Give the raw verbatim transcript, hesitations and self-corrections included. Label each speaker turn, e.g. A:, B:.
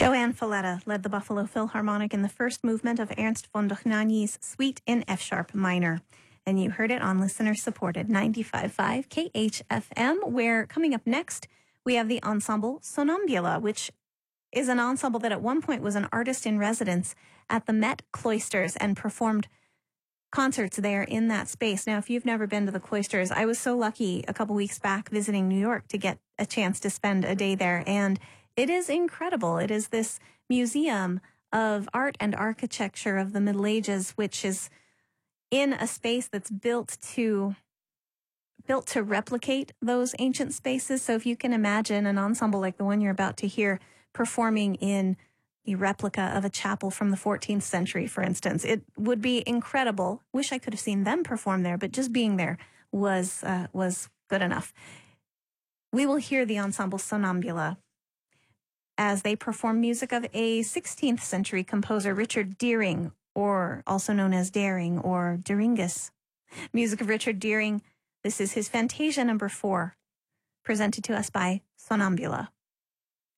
A: Joanne Falletta led the Buffalo Philharmonic in the first movement of Ernst von Dohnanyi's Suite in F-sharp minor. And you heard it on listener-supported ninety-five point five K H F M, where coming up next, we have the ensemble Sonambula, which is an ensemble that at one point was an artist in residence at the Met Cloisters and performed concerts there in that space. Now, if you've never been to the Cloisters, I was so lucky a couple weeks back visiting New York to get a chance to spend a day there, and it is incredible. It is this museum of art and architecture of the Middle Ages, which is in a space that's built to built to replicate those ancient spaces. So if you can imagine an ensemble like the one you're about to hear performing in a replica of a chapel from the fourteenth century, for instance, it would be incredible. Wish I could have seen them perform there, but just being there was uh, was good enough. We will hear the ensemble Sonambula as they perform music of a sixteenth century composer, Richard Deering, or also known as Daring or Deringus. Music of Richard Deering. This is his Fantasia number four, presented to us by Sonambula.